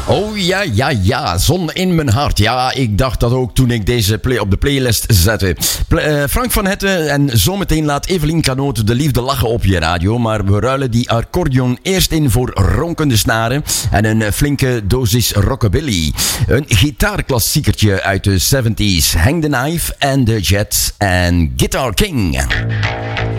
Oh ja, zon in mijn hart. Ja, ik dacht dat ook toen ik deze op de playlist zette. Frank van Hetten en zometeen laat Evelien Canoot de liefde lachen op je radio. Maar we ruilen die accordeon eerst in voor ronkende snaren en een flinke dosis rockabilly. Een gitaarklassiekertje uit de 70s. Hang the Knife and the Jets en Guitar King.